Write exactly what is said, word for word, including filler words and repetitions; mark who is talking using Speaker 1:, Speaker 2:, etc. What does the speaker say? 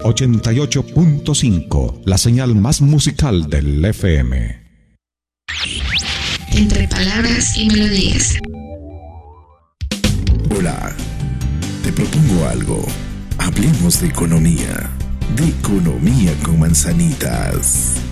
Speaker 1: ochenta y ocho punto cinco, la señal más musical del F M.
Speaker 2: Entre palabras y melodías.
Speaker 3: Hola, te propongo algo. Hablemos de economía. De economía con manzanitas.